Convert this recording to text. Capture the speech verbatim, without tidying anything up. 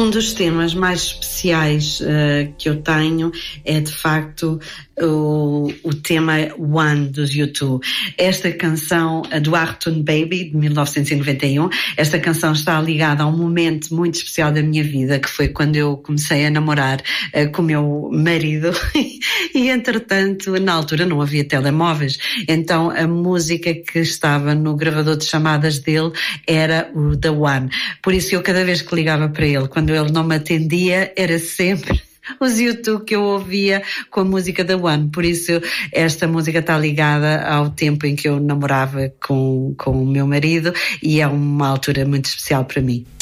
Um dos temas mais especiais uh, que eu tenho é, de facto, o, o tema One dos U dois. Esta canção, a do Achtung Baby, de mil novecentos e noventa e um, esta canção está ligada a um momento muito especial da minha vida, que foi quando eu comecei a namorar uh, com o meu marido e, entretanto, na altura não havia telemóveis, então a música que estava no gravador de chamadas dele era o The One. Por isso eu, cada vez que ligava para ele, quando ele não me atendia, era sempre os U dois que eu ouvia com a música da One. Por isso esta música está ligada ao tempo em que eu namorava com, com o meu marido e é uma altura muito especial para mim.